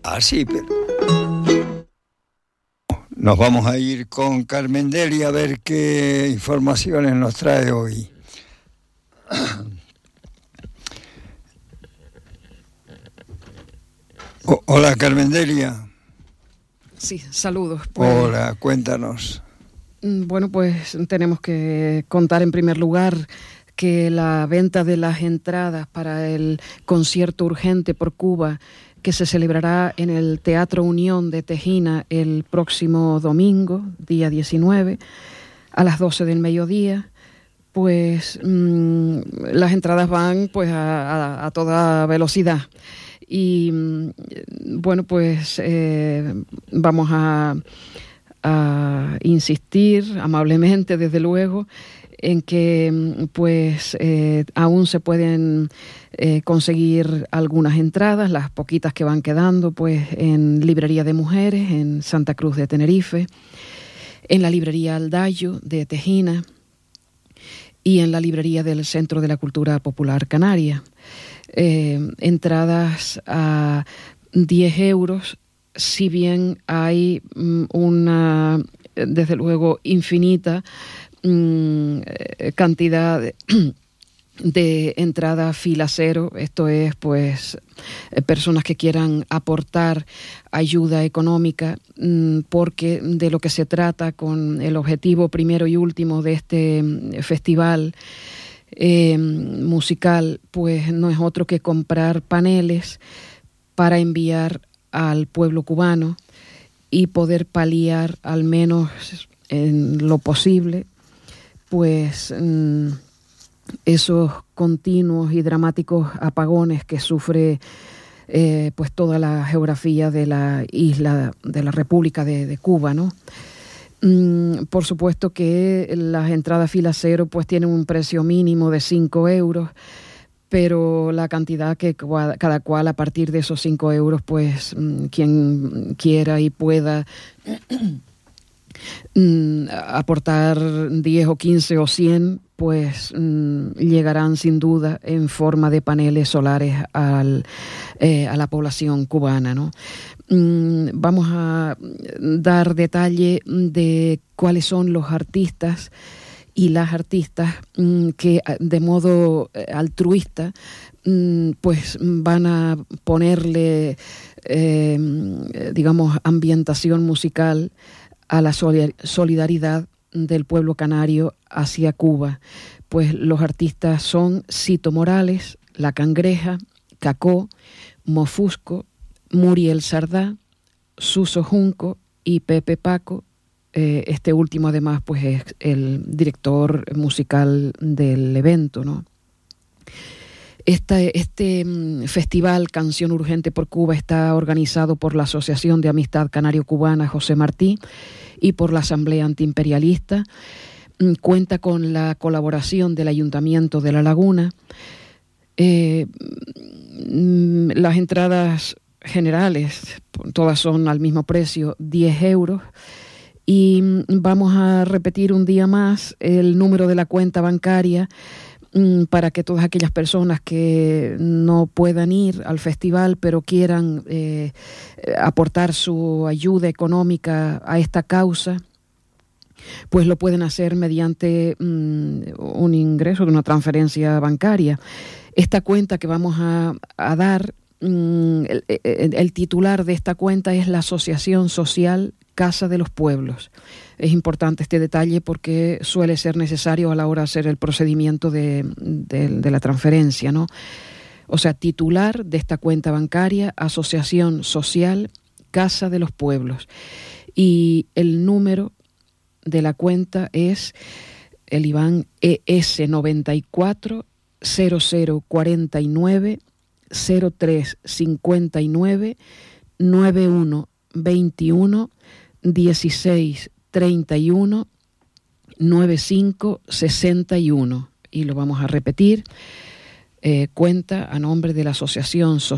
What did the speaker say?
así, pero nos vamos a ir con Carmen Delia a ver qué informaciones nos trae hoy. Hola, Carmen Delia. Sí, saludos. Hola, cuéntanos. Bueno, pues tenemos que contar en primer lugar que la venta de las entradas para el concierto urgente por Cuba, que se celebrará en el Teatro Unión de Tejina el próximo domingo, día 19, a las 12 del mediodía, pues las entradas van pues a toda velocidad. Y bueno, pues vamos a insistir amablemente, desde luego, en que pues aún se pueden conseguir algunas entradas, las poquitas que van quedando, pues en Librería de Mujeres, en Santa Cruz de Tenerife, en la Librería Aldayo de Tejina y en la Librería del Centro de la Cultura Popular Canaria. Entradas a 10 euros, si bien hay una, desde luego, infinita cantidad de entrada fila cero, esto es pues personas que quieran aportar ayuda económica, porque de lo que se trata con el objetivo primero y último de este festival musical, pues no es otro que comprar paneles para enviar al pueblo cubano y poder paliar al menos en lo posible pues esos continuos y dramáticos apagones que sufre pues toda la geografía de la isla de la República de Cuba, ¿no? Por supuesto que las entradas fila cero pues tienen un precio mínimo de 5 euros, pero la cantidad que cada cual a partir de esos 5 euros, pues quien quiera y pueda aportar 10 o 15 o 100, pues llegarán sin duda en forma de paneles solares a la población cubana, ¿no? Vamos a dar detalle de cuáles son los artistas y las artistas que de modo altruista pues van a ponerle digamos ambientación musical a la solidaridad del pueblo canario hacia Cuba. Pues los artistas son Cito Morales, La Cangreja, Cacó, Mofusco, Muriel Sardá, Suso Junco y Pepe Paco. Este último además pues es el director musical del evento, ¿no? Este festival Canción Urgente por Cuba está organizado por la Asociación de Amistad Canario-Cubana José Martí y por la Asamblea Antiimperialista. Cuenta con la colaboración del Ayuntamiento de La Laguna. Las entradas generales, todas son al mismo precio, 10 euros. Y vamos a repetir un día más el número de la cuenta bancaria para que todas aquellas personas que no puedan ir al festival pero quieran aportar su ayuda económica a esta causa, pues lo pueden hacer mediante un ingreso de una transferencia bancaria. Esta cuenta que vamos a dar, el titular de esta cuenta es la Asociación Social Casa de los Pueblos. Es importante este detalle porque suele ser necesario a la hora de hacer el procedimiento de la transferencia, ¿no? O sea, titular de esta cuenta bancaria, Asociación Social Casa de los Pueblos. Y el número de la cuenta es el IBAN ES 94 0049 0359 9121 1631 9561. Y lo vamos a repetir. Cuenta a nombre de la Asociación Social